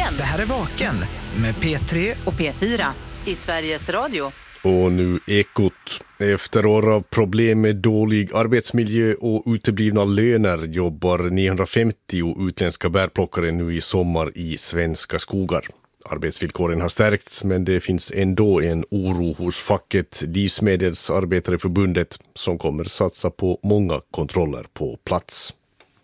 Vaken. Det här är Vaken med P3 och P4 i Sveriges Radio. Och nu Ekot. Efter år av problem med dålig arbetsmiljö och uteblivna löner jobbar 950 utländska bärplockare nu i sommar i svenska skogar. Arbetsvillkoren har stärkts, men det finns ändå en oro hos facket Livsmedelsarbetareförbundet som kommer satsa på många kontroller på plats.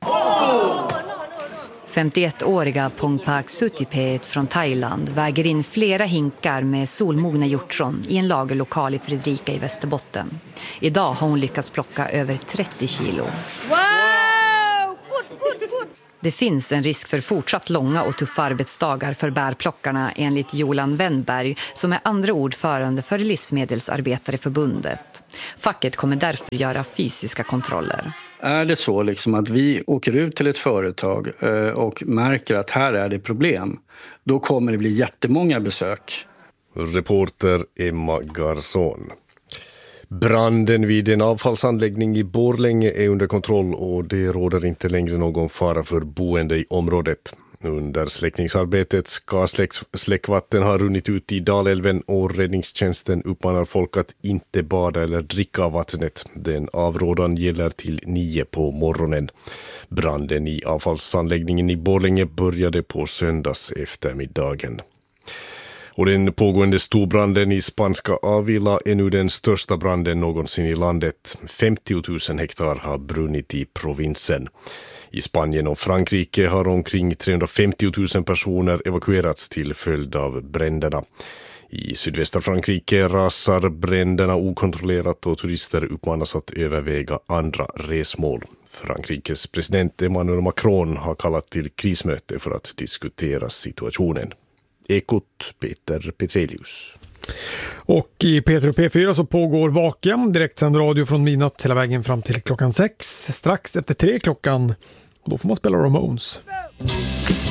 51-åriga Pongpak Sutipet från Thailand väger in flera hinkar med solmogna hjortron i en lagerlokal i Fredrika i Västerbotten. Idag har hon lyckats plocka över 30 kilo. Wow! Good. Det finns en risk för fortsatt långa och tuffa arbetsdagar för bärplockarna enligt Jolan Wennberg som är andra ordförande för Livsmedelsarbetareförbundet. Facket kommer därför göra fysiska kontroller. Är det så liksom att vi åker ut till ett företag och märker att här är det problem, då kommer det bli jättemånga besök. Reporter Emma Garson. Branden vid en avfallsanläggning i Borlänge är under kontroll och det råder inte längre någon fara för boende i området. Under släckningsarbetet ska släckvatten ha runnit ut i Dalälven och räddningstjänsten uppmanar folk att inte bada eller dricka av vattnet. Den avrådan gäller till 9 på morgonen. Branden i avfallsanläggningen i Borlänge började på söndags eftermiddagen. Och den pågående storbranden i spanska Avila är nu den största branden någonsin i landet. 50 000 hektar har brunnit i provinsen. I Spanien och Frankrike har omkring 350 000 personer evakuerats till följd av bränderna. I sydvästra Frankrike rasar bränderna okontrollerat och turister uppmanas att överväga andra resmål. Frankrikes president Emmanuel Macron har kallat till krismöte för att diskutera situationen. Ekot, Peter Petrelius. Och i P3 och P4 så pågår Vaken, direktsänd radio från midnatt hela vägen fram till klockan 6. Strax efter 3 klockan, och då får man spela Ramones.